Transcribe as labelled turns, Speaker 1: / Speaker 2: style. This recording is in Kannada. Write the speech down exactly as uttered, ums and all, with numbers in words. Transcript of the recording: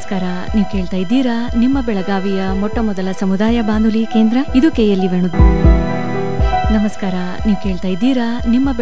Speaker 1: ನಮಸ್ಕಾರ. ನೀವು ಕೇಳ್ತಾ ಇದ್ದೀರಾ ನಿಮ್ಮ ಬೆಳಗಾವಿಯ ಮೊಟ್ಟ ಮೊದಲ ಸಮುದಾಯ ಬಾನುಲಿ ಕೇಂದ್ರ ಇದು ಕೆಎಲ್ಇ ವೇಣು. ನಮಸ್ಕಾರ. ನೀವು ಕೇಳ್ತಾ ಇದ್ದೀರಾ ನಿಮ್ಮ